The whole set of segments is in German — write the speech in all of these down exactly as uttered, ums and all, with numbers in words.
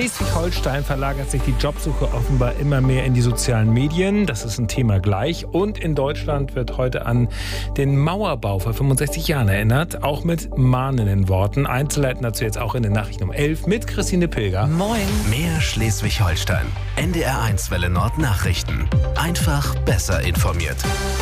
Schleswig-Holstein verlagert sich die Jobsuche offenbar immer mehr in die sozialen Medien. Das ist ein Thema gleich. Und in Deutschland wird heute an den Mauerbau vor fünfundsechzig Jahren erinnert. Auch mit mahnenden Worten. Einzelheiten dazu jetzt auch in den Nachrichten um elf mit Christine Pilger. Moin. Mehr Schleswig-Holstein. N D R eins Welle Nord Nachrichten. Einfach besser informiert.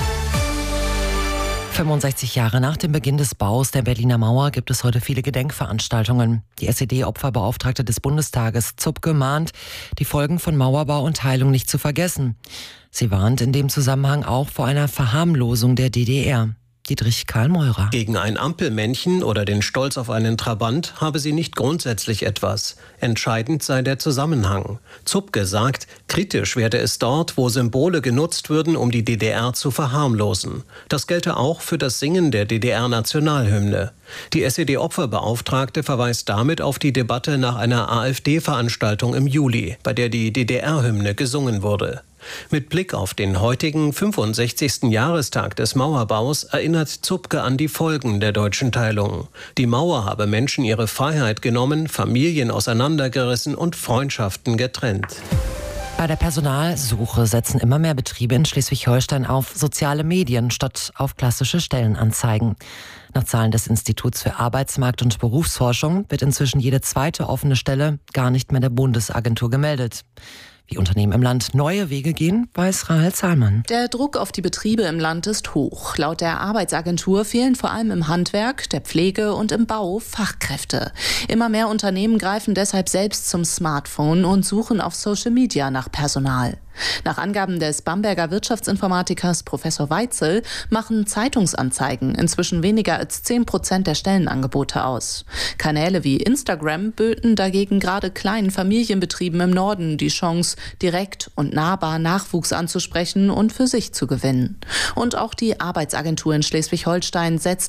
fünfundsechzig Jahre nach dem Beginn des Baus der Berliner Mauer gibt es heute viele Gedenkveranstaltungen. Die S E D-Opferbeauftragte des Bundestages Zupke mahnt, die Folgen von Mauerbau und Teilung nicht zu vergessen. Sie warnt in dem Zusammenhang auch vor einer Verharmlosung der D D R. Dietrich Karl Meurer. Gegen ein Ampelmännchen oder den Stolz auf einen Trabant habe sie nicht grundsätzlich etwas. Entscheidend sei der Zusammenhang. Zupke sagt, kritisch werde es dort, wo Symbole genutzt würden, um die D D R zu verharmlosen. Das gelte auch für das Singen der D D R-Nationalhymne. Die S E D-Opferbeauftragte verweist damit auf die Debatte nach einer AfD-Veranstaltung im Juli, bei der die D D R-Hymne gesungen wurde. Mit Blick auf den heutigen fünfundsechzigsten Jahrestag des Mauerbaus erinnert Zupke an die Folgen der deutschen Teilung. Die Mauer habe Menschen ihre Freiheit genommen, Familien auseinandergerissen und Freundschaften getrennt. Bei der Personalsuche setzen immer mehr Betriebe in Schleswig-Holstein auf soziale Medien statt auf klassische Stellenanzeigen. Nach Zahlen des Instituts für Arbeitsmarkt- und Berufsforschung wird inzwischen jede zweite offene Stelle gar nicht mehr der Bundesagentur gemeldet. Wie Unternehmen im Land neue Wege gehen, weiß Rahel Zahlmann. Der Druck auf die Betriebe im Land ist hoch. Laut der Arbeitsagentur fehlen vor allem im Handwerk, der Pflege und im Bau Fachkräfte. Immer mehr Unternehmen greifen deshalb selbst zum Smartphone und suchen auf Social Media nach Personal. Nach Angaben des Bamberger Wirtschaftsinformatikers Professor Weitzel machen Zeitungsanzeigen inzwischen weniger als zehn Prozent der Stellenangebote aus. Kanäle wie Instagram böten dagegen gerade kleinen Familienbetrieben im Norden die Chance, direkt und nahbar Nachwuchs anzusprechen und für sich zu gewinnen. Und auch die Arbeitsagentur in Schleswig-Holstein setzt